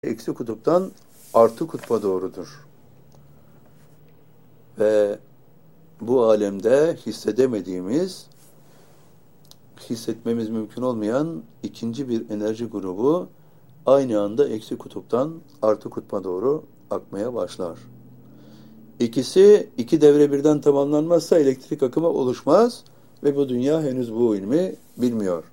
eksi kutuptan artı kutba doğrudur. Ve bu alemde hissedemediğimiz, hissetmemiz mümkün olmayan ikinci bir enerji grubu aynı anda eksi kutuptan artı kutba doğru akmaya başlar. İkisi iki devre birden tamamlanmazsa elektrik akımı oluşmaz ve bu dünya henüz bu ilmi bilmiyor.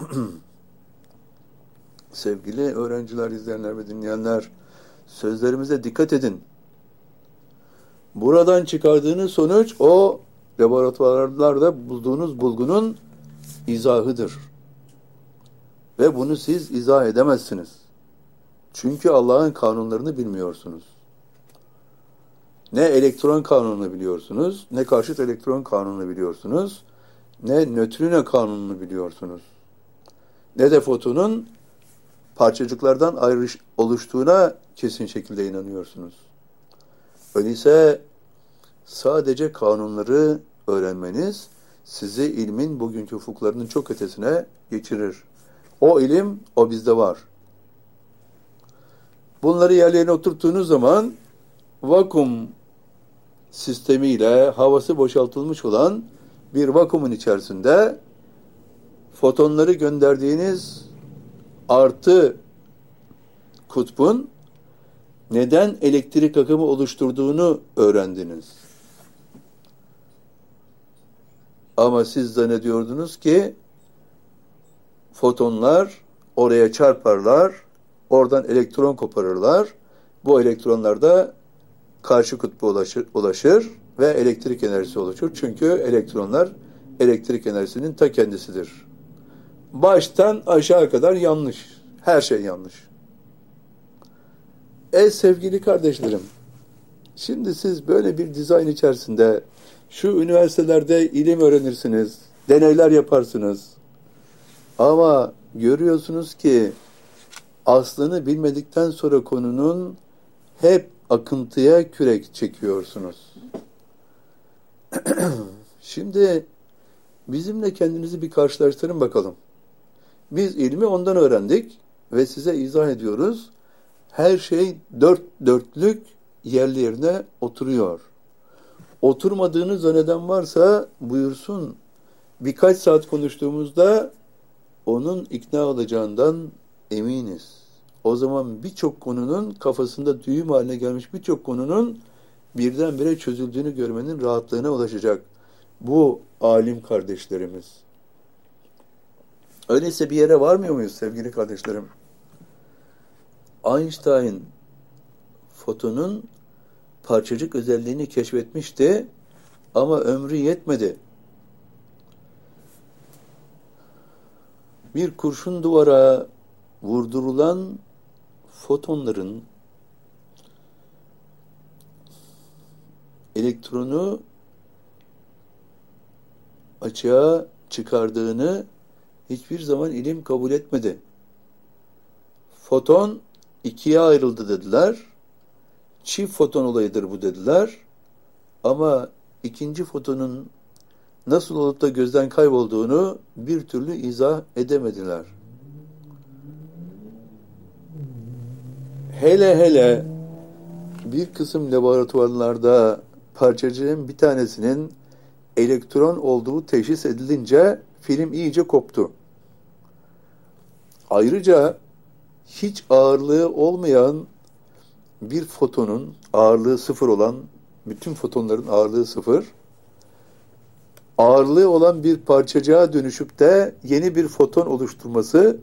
Sevgili öğrenciler, izleyenler ve dinleyenler, sözlerimize dikkat edin. Buradan çıkardığınız sonuç o laboratuvarlarda bulduğunuz bulgunun izahıdır. Ve bunu siz izah edemezsiniz. Çünkü Allah'ın kanunlarını bilmiyorsunuz. Ne elektron kanununu biliyorsunuz, ne karşıt elektron kanununu biliyorsunuz, ne nötrino kanununu biliyorsunuz. Ne de fotonun parçacıklardan ayrı oluştuğuna kesin şekilde inanıyorsunuz. Öyleyse sadece kanunları öğrenmeniz sizi ilmin bugünkü ufuklarının çok ötesine geçirir. O ilim, o bizde var. Bunları yerlerine oturttuğunuz zaman vakum sistemiyle havası boşaltılmış olan bir vakumun içerisinde fotonları gönderdiğiniz artı kutbun neden elektrik akımı oluşturduğunu öğrendiniz. Ama siz zannediyordunuz ki fotonlar oraya çarparlar, oradan elektron koparırlar. Bu elektronlar da karşı kutba ulaşır ve elektrik enerjisi oluşur. Çünkü elektronlar elektrik enerjisinin ta kendisidir. Baştan aşağı kadar yanlış. Her şey yanlış. Sevgili kardeşlerim, şimdi siz böyle bir dizayn içerisinde şu üniversitelerde ilim öğrenirsiniz, deneyler yaparsınız. Ama görüyorsunuz ki aslını bilmedikten sonra konunun hep akıntıya kürek çekiyorsunuz. Şimdi bizimle kendinizi bir karşılaştırın bakalım. Biz ilmi ondan öğrendik ve size izah ediyoruz. Her şey dört dörtlük yerli yerine oturuyor. Oturmadığını zanneden varsa buyursun. Birkaç saat konuştuğumuzda onun ikna olacağından eminiz. O zaman birçok konunun kafasında düğüm haline gelmiş birçok konunun birdenbire çözüldüğünü görmenin rahatlığına ulaşacak. Bu alim kardeşlerimiz. Öyleyse bir yere varmıyor muyuz sevgili kardeşlerim? Einstein fotonun parçacık özelliğini keşfetmişti ama ömrü yetmedi. Bir kurşun duvara vurdurulan fotonların elektronu açığa çıkardığını hiçbir zaman ilim kabul etmedi. Foton ikiye ayrıldı dediler. Çift foton olayıdır bu dediler. Ama ikinci fotonun nasıl olup da gözden kaybolduğunu bir türlü izah edemediler. Hele bir kısım laboratuvarlarda parçacığın bir tanesinin elektron olduğu teşhis edilince film iyice koptu. Ayrıca hiç ağırlığı olmayan bir fotonun ağırlığı sıfır olan, bütün fotonların ağırlığı sıfır, ağırlığı olan bir parçacığa dönüşüp de yeni bir foton oluşturması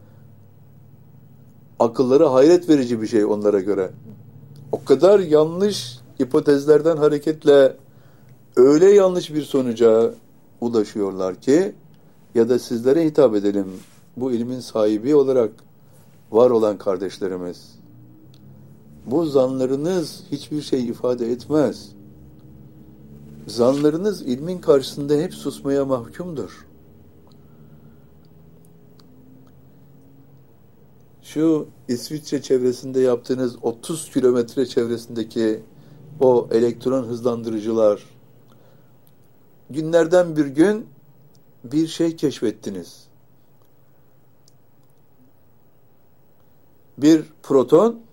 akıllara hayret verici bir şey onlara göre. O kadar yanlış hipotezlerden hareketle öyle yanlış bir sonuca ulaşıyorlar ki, ya da sizlere hitap edelim, bu ilmin sahibi olarak var olan kardeşlerimiz. Bu zanlarınız hiçbir şey ifade etmez. Zanlarınız ilmin karşısında hep susmaya mahkumdur. Şu İsviçre çevresinde yaptığınız 30 kilometre çevresindeki o elektron hızlandırıcılar, günlerden bir gün bir şey keşfettiniz. bir proton